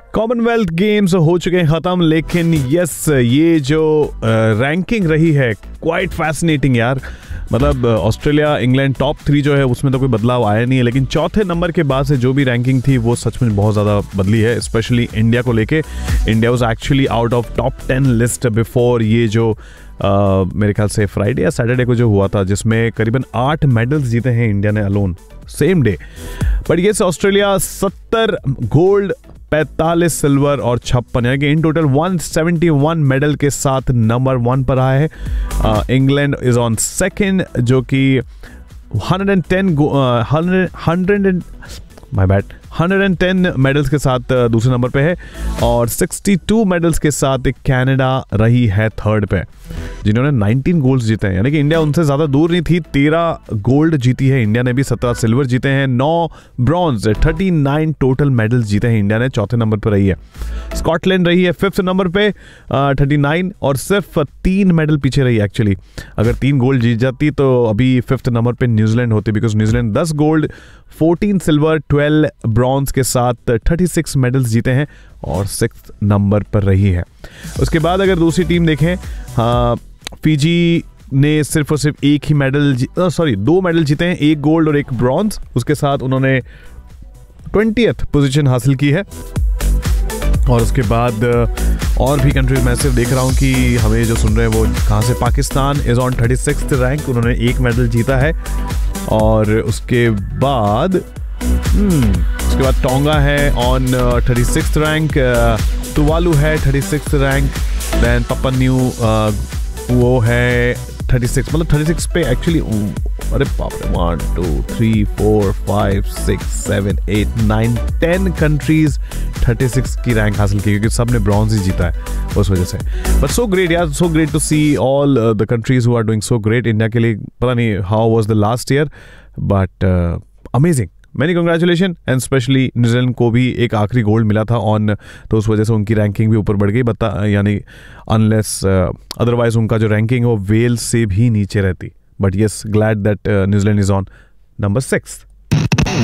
Commonwealth games हो चुके हैं खत्म, लेकिन यस ये जो रैंकिंग रही है क्वाइट फैसिनेटिंग यार। मतलब ऑस्ट्रेलिया इंग्लैंड टॉप 3 जो है उसमें तो कोई बदलाव आया नहीं है, लेकिन चौथे नंबर के बाद से जो भी रैंकिंग थी वो सच में बहुत ज़्यादा बदली है, स्पेशली इंडिया को लेके। India was actually out of top 10 list before ये जो मेरे ख्याल से फ्राइडे या सैटरडे को जो हुआ था, जिसमें करीबन 8 मेडल्स जीते हैं इंडिया ने अलोन सेम डे। बट ये ऑस्ट्रेलिया 70 गोल्ड, 45 सिल्वर और 56 यानी कि इन टोटल 171 मेडल के साथ नंबर 1 पर आया है। इंग्लैंड इज ऑन सेकंड जो कि 110 मेडल्स के साथ दूसरे नंबर पे है, और 62 मेडल्स के साथ कनाडा रही है थर्ड पे, जिन्होंने 19 गोल्ड जीते हैं। यानी कि इंडिया उनसे ज़्यादा दूर नहीं थी। 13 गोल्ड जीती है इंडिया ने भी, 17 सिल्वर जीते हैं, 9 ब्रॉन्ज, 39 टोटल मेडल्स जीते हैं इंडिया ने, चौथे नंबर पर रही है। स्कॉटलैंड रही है 5th नंबर पे 39, और सिर्फ 3 मेडल पीछे रही एक्चुअली। अगर 3 गोल्ड जीत जाती तो अभी 5th नंबर पे न्यूजीलैंड होती, because New Zealand 10 gold, 14 silver, 12 bronze के साथ 36 मेडल्स जीते हैं और 6th नंबर पर रही है। उसके बाद अगर दूसरी टीम देखें, फिजी ने सिर्फ और सिर्फ एक ही मेडल 2 मेडल जीते हैं, 1 गोल्ड और 1 ब्रॉन्ज। उसके साथ उन्होंने 20th पोजीशन हासिल की है। और उसके बाद और भी कंट्रीज मैं सिर्फ देख रहा हूँ कि हमें जो सुन रहे हैं वो कहाँ से। Pakistan is on 36th rank, उन्होंने 1 मेडल जीता है। और उसके बाद टोंगा है ऑन 36th रैंक, तुवालू है 36th rank, then Papua new वो है 36, मतलब 36 पे एक्चुअली। अरे बाप रे, 1 2 3 4 5 6 7 8 9 10 कंट्रीज 36 की रैंक हासिल की, क्योंकि सब ने ब्रॉन्ज ही जीता है उस वजह से। बट सो ग्रेट यार, so great to see all the countries who are doing so great. India के लिए पता नहीं how was the last year, but amazing, many congratulation. And specially New Zealand को भी एक आखिरी गोल्ड मिला था ऑन, तो उस वजह से उनकी रैंकिंग भी ऊपर बढ़ गई, यानी अनलेस अदरवाइज उनका जो रैंकिंग है वो वेल्स से भी नीचे रहती। But yes, glad that New Zealand is on number 6।